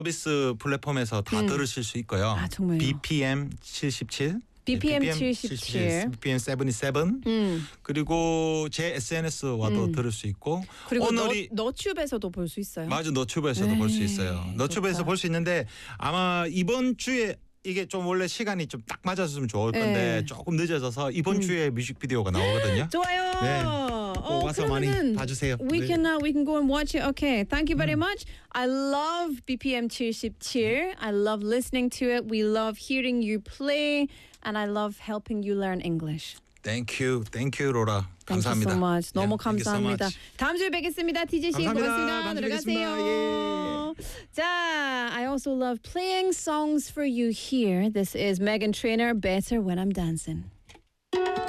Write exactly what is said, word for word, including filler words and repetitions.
서비스 플랫폼에서 다 음. 들으실 수 있고요. 아, 정말요? 비피엠 칠십칠, 비피엠 네, 칠십칠. 비피엠 칠십칠, 음. 그리고 제 에스엔에스와도 음. 들을 수 있고 그리고 오늘이 너, 너튜브에서도 볼 수 있어요. 맞아, 너튜브에서도 볼 수 에이, 있어요. 너튜브에서 좋다. 볼 수 있는데 아마 이번 주에 이게 좀 원래 시간이 좀 딱 맞았으면 좋을 건데 네. 조금 늦어져서 이번 음. 주에 뮤직비디오가 나오거든요. 좋아요. 네. 어, 꼭 와서 많이 그러면은 봐주세요. We 네. can uh, we can go and watch it. Okay, thank you very much. I love 비피엠 칠십칠. I love listening to it. We love hearing you play, and I love helping you learn English. Thank you, thank you, 로라. Thank 감사합니다. you so much. 너무 Yeah, thank you so 감사합니다. much. 다음 주에 뵙겠습니다. 티제이 씨 감사합니다. 고맙습니다. 다음 주에 들어가세요. 뵙겠습니다. 자, I also love playing songs for you here. This is Megan Trainor, Better When I'm Dancing.